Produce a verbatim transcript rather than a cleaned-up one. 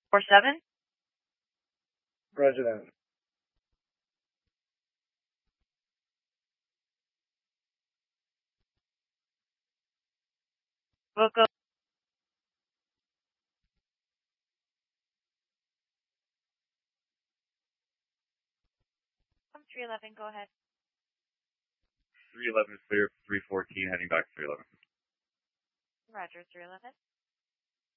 four seven? President. We'll go. three eleven, go ahead. three eleven is clear, three fourteen heading back to three eleven. Roger, three eleven.